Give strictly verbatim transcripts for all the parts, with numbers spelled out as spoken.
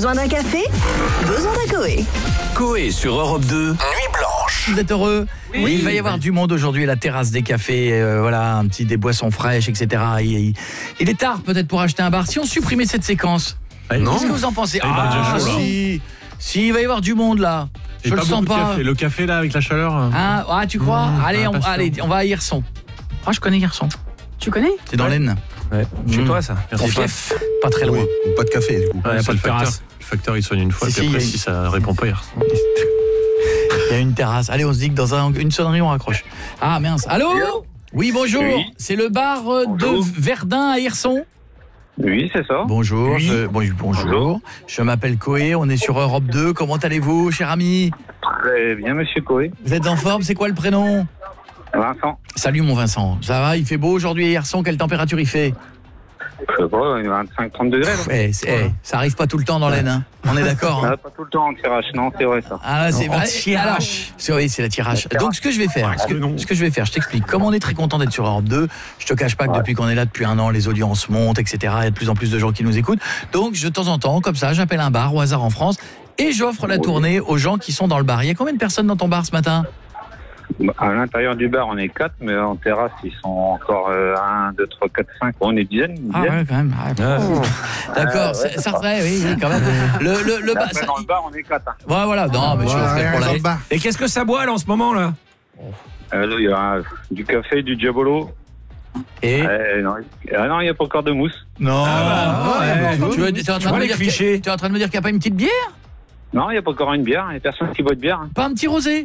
Besoin d'un café? Besoin d'un Coé. Coé sur Europe deux, Nuit Blanche. Vous êtes heureux? Oui. Il va y avoir du monde aujourd'hui à la terrasse des cafés, euh, voilà, un petit des boissons fraîches, et cetera. Il, il, il est tard peut-être pour acheter un bar. Si on supprimait cette séquence, non. Qu'est-ce que vous en pensez? Ah, ah si, si, il va y avoir du monde là. Et Je pas le sens pas. Café. Le café là avec la chaleur. Ah, ah tu crois? mmh, Allez, on, allez, on va à Hirson. Ah, je connais Hirson. Tu connais? C'est dans ouais. l'Aisne. Ouais. Mmh. Chez toi ça. C'est chef. Pas très loin. Oui, pas de café du coup. Ouais, Ouais, pas le de facteur. facteur. Le facteur il sonne une fois, Si, puis si, après il y a- si ça répond pas, il Il y a une terrasse. Allez, on se dit que dans un, une sonnerie, on raccroche. Ah, mince. Allô? Oui, bonjour. Oui. C'est le bar euh, Bonjour. de Verdun à Hirson. Oui, c'est ça. Bonjour. Oui. Je, bon, bonjour. Bonjour. Je m'appelle Coé. On est sur Europe deux. Comment allez-vous, cher ami? Très bien, monsieur Coé. Vous êtes en forme? C'est quoi le prénom? Vincent. Salut, mon Vincent. Ça va? Il fait beau aujourd'hui à Hirson. Quelle température il fait? Je sais pas, vingt-cinq trente degrés. Là. Eh, c'est- eh, ça arrive pas tout le temps dans l'Aisne. Hein. On est d'accord, hein? Ah, pas tout le temps en tirage, non, c'est vrai ça. Ah, c'est En ah, tirage. alors, c'est oui, c'est la tirage. La Donc ce que je vais faire, ce que, non. ce que je vais faire, je t'explique. Comme on est très content d'être sur Europe deux, je te cache pas que Ouais. depuis qu'on est là depuis un an, les audiences montent, et cetera. Il y a de plus en plus de gens qui nous écoutent. Donc de temps en temps, comme ça, j'appelle un bar au hasard en France et j'offre la Oui. tournée aux gens qui sont dans le bar. Il y a combien de personnes dans ton bar ce matin? À l'intérieur du bar, on est quatre, mais en terrasse, ils sont encore un, deux, trois, quatre, cinq. On est dizaines. Une Ah dizaine. ouais, quand même. Ah, D'accord, ouais, ça, c'est ça pas- ouais, oui, oui, quand même. Le, le, le Et bar, après, ça- dans le bar, on est quatre. Hein. ouais, voilà, non, mais je Voilà, le ferai pour rien la. dans le bar. Et qu'est-ce que ça boit là en ce moment là? Euh, là, il y a euh, du café, du diabolo. Et Euh, non, ah non, il n'y a pas encore de mousse. non, Ah, ouais. tu veux, t'es en train de vois me les dire que- clichés. t'es en train de me dire qu'il n'y a pas une petite bière? Non, il n'y a pas encore une bière. Il n'y a personne qui boit de bière. hein. Pas un petit rosé?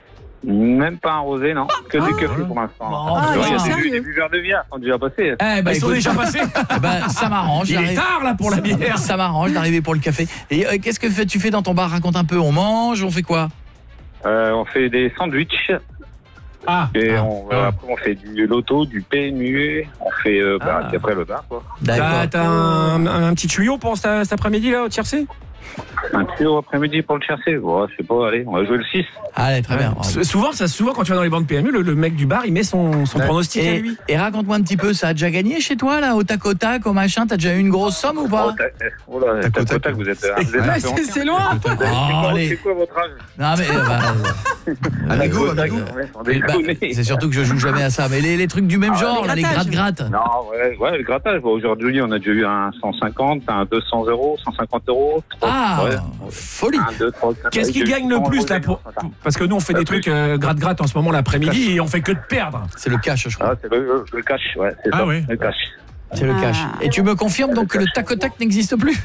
Même pas un rosé, non. Que du café pour l'instant. Bon, Ah, Tu vois, il y a c'est des, sérieux. des buveurs de bière qui sont déjà passés. Eh ben, Bah, ils sont écoute, déjà passés. eh ben, ça m'arrange. Il est j'arrive- tard là pour la bière. Ça m'arrange d'arriver pour le café. Et euh, qu'est-ce que fais- tu fais dans ton bar? Raconte un peu. On mange, on fait quoi? Euh, on fait des sandwichs. Ah. Et Ah. on, euh, après, on fait du loto, du P M U, on fait euh, bah, Ah. puis après le bar, quoi. T'as D'accord. t'as un, un- un petit tuyau pour cet, cet après-midi là au tiercé? Un tuyau après-midi pour le chercher. Ouais, je sais pas, allez, on va jouer le six. Allez, très bien. S- Souvent, ça, souvent quand tu vas dans les banques P M U, le, le mec du bar il met son, son Ouais. pronostic à Et, lui. et raconte-moi un petit peu, ça a déjà gagné chez toi, là, au tac au tac, au machin? T'as déjà eu une grosse somme ou Oh, pas? tac, oh là, Tac au tac au tac. tac, vous êtes, vous êtes un peu C'est ancien. c'est loin. C'est Oh, quoi- allez. C'est quoi votre âge? Non, mais. euh, bah, Amigo, Tac au tac, amigo. ouais, on bah, déconne. c'est surtout que je joue jamais à ça. Mais les, les trucs du même Ah, genre, les là, les grattages. gratte-gratte. Non, ouais, ouais, le grattage. Bon, aujourd'hui, on a déjà eu un cent cinquante, un deux cents euros, cent cinquante euros. Ah, ouais. folie. Un, deux, trois, quatre. Qu'est-ce qui J'ai eu gagne le cent plus euros là de pour... gagnants, Parce que nous on fait Le des plus. trucs euh, gratte-gratte en ce moment l'après-midi et on fait que de perdre. C'est le cash, je crois. Ah, c'est le, le cash, ouais, c'est Ah ça, ouais. le cash. C'est le cash. Ah. Et tu me confirmes donc que le tac au tac n'existe plus?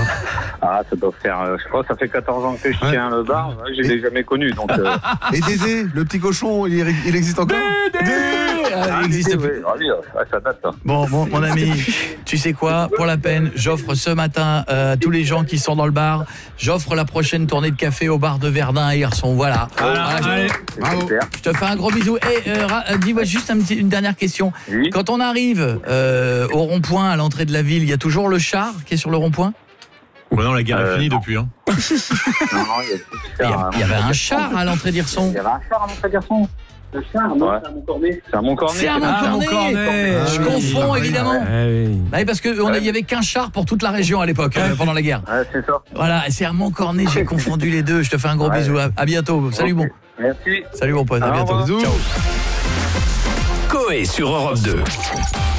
Ah, ça doit faire, euh, je crois, que ça fait quatorze ans que je Ouais. tiens le bar. Ouais, je l'ai jamais connu, donc. Euh, Et Dédé, le petit cochon, il, il existe encore? Ah, il existe plus. oui, allez, ouais, ça date, ça. Bon, bon, mon ami, tu sais quoi? Pour la peine, j'offre ce matin euh, à tous les gens qui sont dans le bar, j'offre la prochaine tournée de café au bar de Verdun à Hirson. Voilà. Voilà, je- Allez. C'est Bravo. super. Je te fais un gros bisou. Et euh, ra- euh, dis-moi juste un petit- une dernière question. Oui. Quand on arrive euh, au rond-point à l'entrée de la ville, il y a toujours le char qui est sur le rond-point? Bah non, la guerre Euh, est finie non. depuis. Hein. Non, non, il y a plus de Il y, char, a- hein. il y avait un char à l'entrée d'Hirson. Il y avait un char à mon frère garçon. Le char, non, c'est à mon cornet. C'est à mon cornet. C'est à Ah, mon mon cornet. cornet. Je Ah oui. confonds Ah oui. évidemment. Ah oui. Oui, parce qu'il n'y avait qu'un char pour toute la région à l'époque, euh, pendant la guerre. Ouais, c'est ça. Voilà, et c'est à Montcornet, j'ai confondu les deux. Je te fais un gros Ouais. bisou. À, à bientôt. Salut, Ok. bon. Merci. Salut, mon pote. À Au bientôt. revoir. Bisous. Ciao. Coé sur Europe deux.